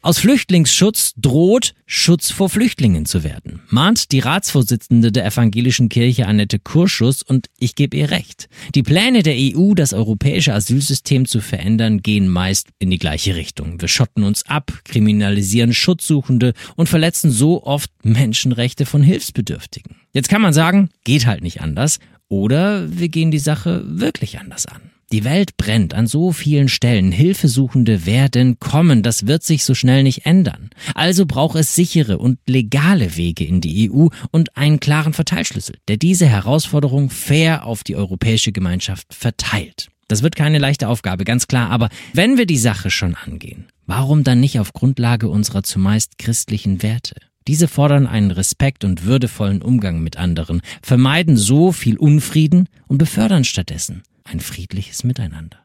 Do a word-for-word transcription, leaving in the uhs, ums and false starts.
Aus Flüchtlingsschutz droht Schutz vor Flüchtlingen zu werden, mahnt die Ratsvorsitzende der evangelischen Kirche Annette Kurschus, und ich gebe ihr recht. Die Pläne der E U, das europäische Asylsystem zu verändern, gehen meist in die gleiche Richtung. Wir schotten uns ab, kriminalisieren Schutzsuchende und verletzen so oft Menschenrechte von Hilfsbedürftigen. Jetzt kann man sagen, geht halt nicht anders, oder wir gehen die Sache wirklich anders an. Die Welt brennt an so vielen Stellen. Hilfesuchende werden kommen. Das wird sich so schnell nicht ändern. Also braucht es sichere und legale Wege in die E U und einen klaren Verteilschlüssel, der diese Herausforderung fair auf die europäische Gemeinschaft verteilt. Das wird keine leichte Aufgabe, ganz klar. Aber wenn wir die Sache schon angehen, warum dann nicht auf Grundlage unserer zumeist christlichen Werte? Diese fordern einen Respekt und würdevollen Umgang mit anderen, vermeiden so viel Unfrieden und befördern stattdessen ein friedliches Miteinander.